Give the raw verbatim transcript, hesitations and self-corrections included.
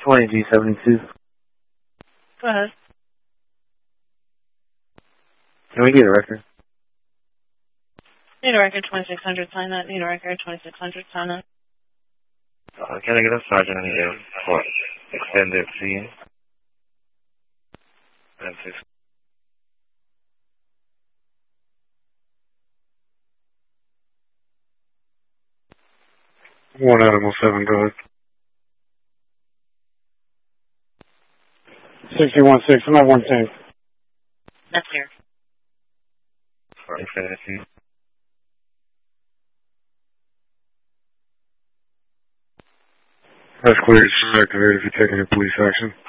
twenty G seventy-two. Go ahead. Can we get a record? Need a record twenty-six hundred, sign that. Need a record twenty-six hundred, sign that. Uh, can I get a sergeant in here for extended scene? That's it. One Animal seven, go ahead. sixty-one six, I'm at one ten. That's clear. For extended scene. That's clear. It's activated if you're taking a police action.